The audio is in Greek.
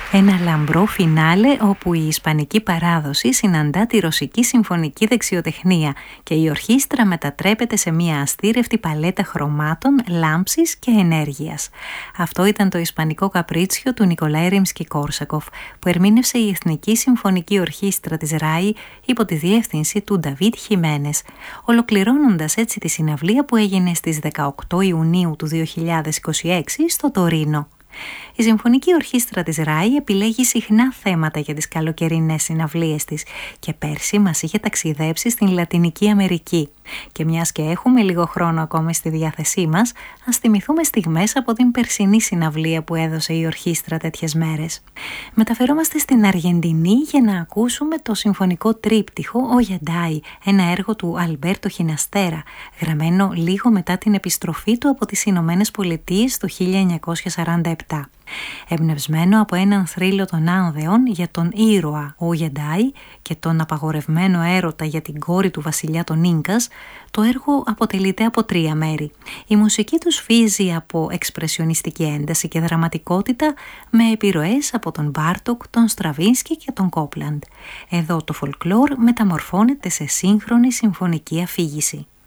Ένα λαμπρό φινάλε όπου η ισπανική παράδοση συναντά τη ρωσική συμφωνική δεξιοτεχνία και η ορχήστρα μετατρέπεται σε μια αστήρευτη παλέτα χρωμάτων, λάμψης και ενέργειας. Αυτό ήταν το ισπανικό καπρίτσιο του Νικολάη Ριμσκι-Κόρσακοφ, που ερμήνευσε η Εθνική Συμφωνική Ορχήστρα της ΡΑΗ υπό τη διεύθυνση του Νταβίτ Χιμένες, ολοκληρώνοντας έτσι τη συναυλία που έγινε στις 18 Ιουνίου του 2026 στο Τωρίνο. Η Συμφωνική Ορχήστρα της ΡΑΗ επιλέγει συχνά θέματα για τις καλοκαιρινές συναυλίες της και πέρσι μας είχε ταξιδέψει στην Λατινική Αμερική. Και μιας και έχουμε λίγο χρόνο ακόμη στη διάθεσή μας, ας θυμηθούμε στιγμές από την περσινή συναυλία που έδωσε η ορχήστρα τέτοιες μέρες. Μεταφερόμαστε στην Αργεντινή για να ακούσουμε το συμφωνικό τρίπτυχο «Ο Γιαντάι», ένα έργο του Αλμπέρτο Χιναστέρα, γραμμένο λίγο μετά την επιστροφή του από τις Ηνωμένες Πολιτείες το 1947. Εμπνευσμένο από έναν θρύλο των Άνδεων για τον ήρωα Ο Γιαντάι και τον απαγορευμένο έρωτα για την κόρη του βασιλιά των Ίνκας, το έργο αποτελείται από 3 μέρη. Η μουσική τους φύζει από εξπρεσιονιστική ένταση και δραματικότητα με επιρροές από τον Μπάρτοκ, τον Στραβίνσκι και τον Κόπλαντ. Εδώ το φολκλόρ μεταμορφώνεται σε σύγχρονη συμφωνική αφήγηση.